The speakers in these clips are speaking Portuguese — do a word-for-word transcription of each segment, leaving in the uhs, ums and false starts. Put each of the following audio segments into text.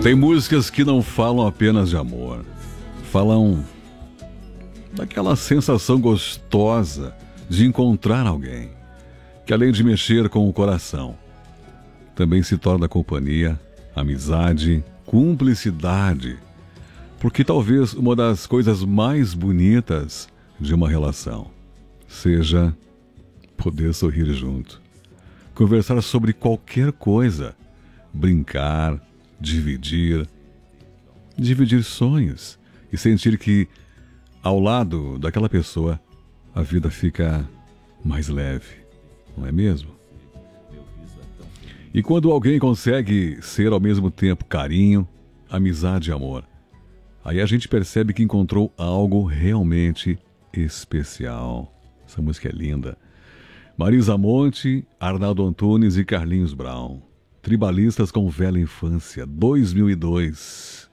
Tem músicas que não falam apenas de amor, falam daquela sensação gostosa de encontrar alguém, que além de mexer com o coração, também se torna companhia, amizade, cumplicidade, porque talvez uma das coisas mais bonitas de uma relação seja poder sorrir junto, conversar sobre qualquer coisa, brincar, dividir, dividir sonhos e sentir que ao lado daquela pessoa a vida fica mais leve, não é mesmo? E quando alguém consegue ser ao mesmo tempo carinho, amizade e amor, aí a gente percebe que encontrou algo realmente especial. Essa música é linda. Marisa Monte, Arnaldo Antunes e Carlinhos Brown. Tribalistas com Velha Infância, dois mil e dois.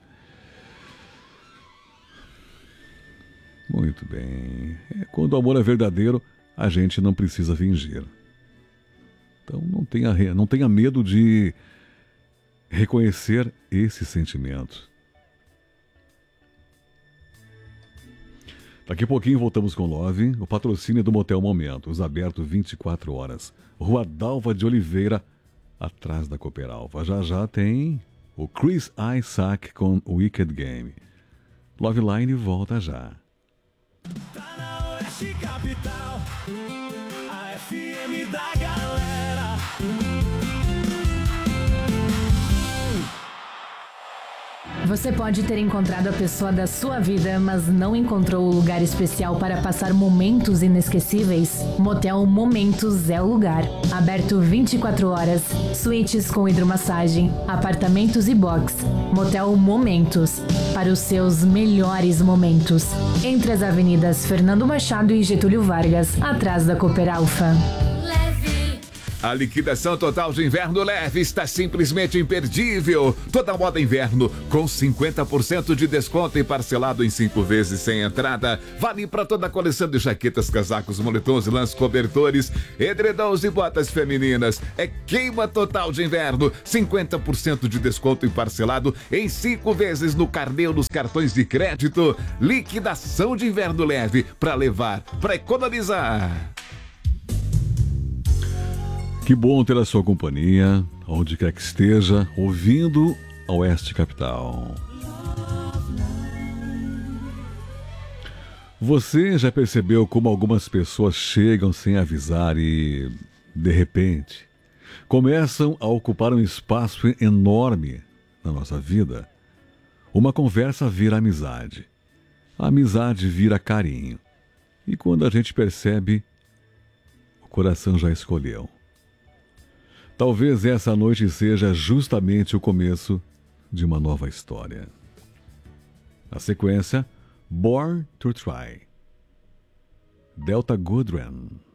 Muito bem. É, quando o amor é verdadeiro, a gente não precisa fingir. Então não tenha, não tenha medo de reconhecer esse sentimento. Daqui a pouquinho voltamos com Love, o patrocínio do Motel Momentos, aberto vinte e quatro horas. Rua Dalva de Oliveira, atrás da Cooperalva. Já já tem o Chris Isaac com Wicked Game. Love Line volta já. Tá na Oeste Capital, a F M da galera. Você pode ter encontrado a pessoa da sua vida, mas não encontrou o lugar especial para passar momentos inesquecíveis? Motel Momentos é o lugar. Aberto vinte e quatro horas, suítes com hidromassagem, apartamentos e box. Motel Momentos, para os seus melhores momentos. Entre as avenidas Fernando Machado e Getúlio Vargas, atrás da Cooperalfa. A liquidação total de inverno leve está simplesmente imperdível. Toda moda inverno com cinquenta por cento de desconto e parcelado em cinco vezes sem entrada. Vale para toda a coleção de jaquetas, casacos, moletons, lãs, cobertores, edredons e botas femininas. É queima total de inverno. cinquenta por cento de desconto e parcelado em cinco vezes no carnê ou nos cartões de crédito. Liquidação de inverno leve para levar, para economizar. Que bom ter a sua companhia, onde quer que esteja, ouvindo a Oeste Capital. Você já percebeu como algumas pessoas chegam sem avisar e, de repente, começam a ocupar um espaço enorme na nossa vida? Uma conversa vira amizade, a amizade vira carinho. E quando a gente percebe, o coração já escolheu. Talvez essa noite seja justamente o começo de uma nova história. Na sequência, Born to Try. Delta Goodrem.